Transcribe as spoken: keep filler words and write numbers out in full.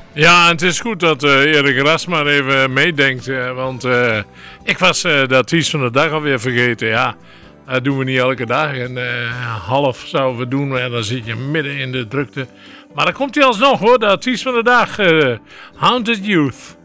Ja, en het is goed dat uh, Erik Rasma even meedenkt. Uh, want uh, ik was uh, de artiest van de dag alweer vergeten. Ja, dat doen we niet elke dag. En uh, half zouden we doen, en dan zit je midden in de drukte. Maar dan komt hij alsnog hoor, de artiest van de dag. Uh, Haunted Youth.